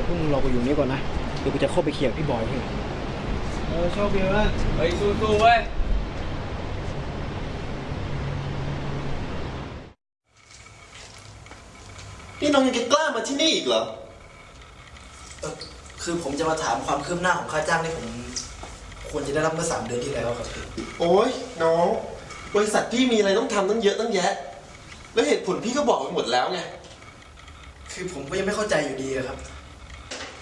พวกมึงรอกูอยู่นี่ก่อนนะเดี๋ยวกูจะเข้าไปเคลียร์พี่บอยให้โชคดีเว้ยเฮ้ยสู้ๆเว้ยนี่น้องยังกล้ามาที่นี่อีกเหรอคือผมจะมาถามความคืบหน้าของค่าจ้างที่ผมควรจะได้รับเมื่อ3 เดือนที่แล้วครับโอ้ยน้องบริษัทพี่มีอะไรต้องทำตั้งเยอะตั้งแยะแล้วเหตุผลพี่ก็บอกไปหมดแล้วไงคือผมก็ยังไม่เข้าใจอยู่ดีครับ